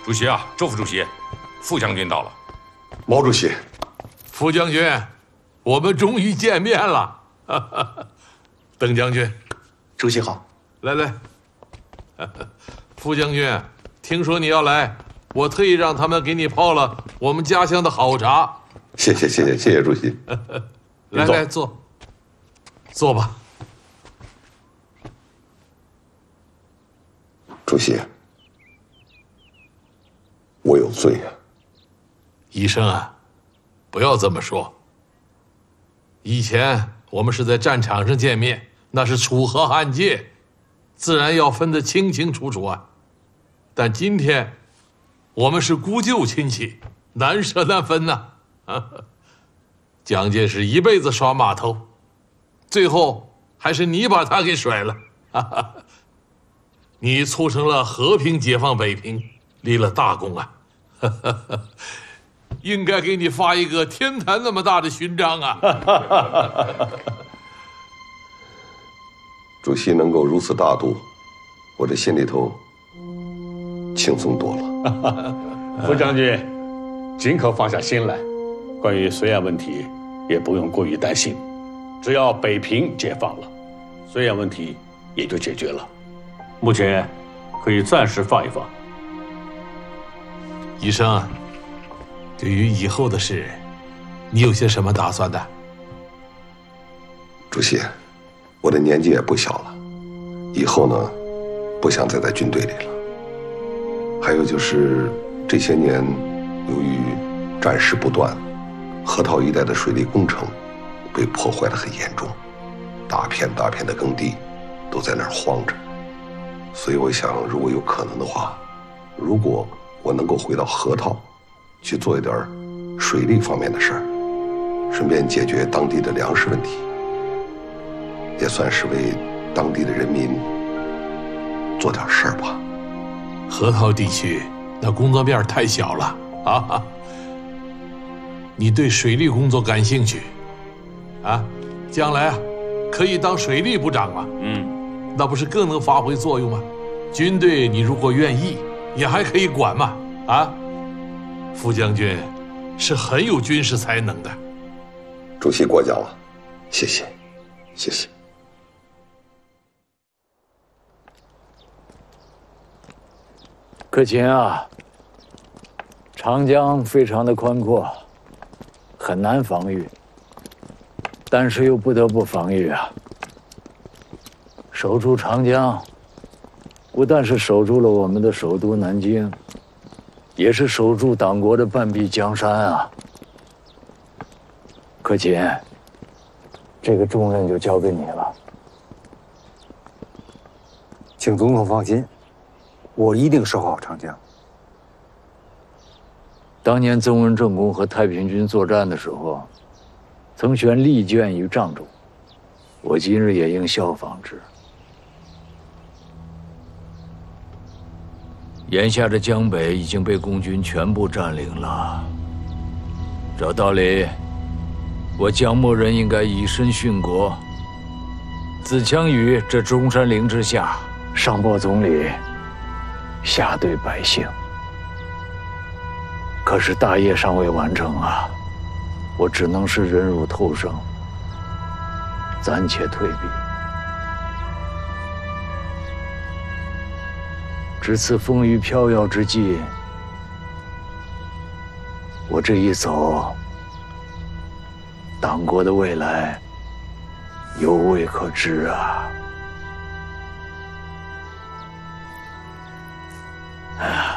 主席啊，周副主席，副将军到了。 毛主席， 副将军，我们终于见面了。邓将军， 主席好。 来，副将军，听说你要来，我特意让他们给你泡了我们家乡的好茶。 谢谢主席。 来，坐吧。 主席，我有罪啊！ 医生啊，不要这么说。以前我们是在战场上见面，那是楚河汉界，自然要分得清清楚楚啊。但今天，我们是姑舅亲戚，难舍难分呐。蒋介石一辈子耍码头，最后还是你把他给甩了。你促成了和平解放北平，立了大功啊！应该给你发一个天坛那么大的勋章啊！ 主席能够如此大度，我这心里头轻松多了。 副将军，尽可放下心来，关于绥远问题也不用过于担心，只要北平解放了，绥远问题也就解决了。目前可以暂时放一放。 医生，对于以后的事，你有些什么打算的？ 主席，我的年纪也不小了，以后呢，不想再在军队里了。还有就是这些年，由于战事不断，河套一带的水利工程被破坏得很严重，大片大片的耕地都在那儿荒着。所以我想，如果有可能的话，如果我能够回到河套，去做一点水利方面的事儿，顺便解决当地的粮食问题，也算是为当地的人民做点事儿吧。 河套地区那工作面太小了啊！你对水利工作感兴趣啊？将来啊，可以当水利部长嘛。那不是更能发挥作用吗？军队你如果愿意，也还可以管嘛。啊，副将军是很有军事才能的。 主席过奖了，谢谢。 可勤啊，长江非常的宽阔，很难防御，但是又不得不防御啊。守住长江，不但是守住了我们的首都南京，也是守住党国的半壁江山啊。可勤，这个重任就交给你了。 请总统放心，我一定守好长江。 当年曾文正公和太平军作战的时候，曾悬利剑于帐中，我今日也应效仿之。眼下的江北已经被共军全部占领了，照道理，我江默人应该以身殉国，自强于这中山陵之下，上报总理，下对百姓。可是大业尚未完成啊，我只能是忍辱偷生，暂且退避。值此风雨飘摇之际，我这一走，党国的未来犹未可知啊！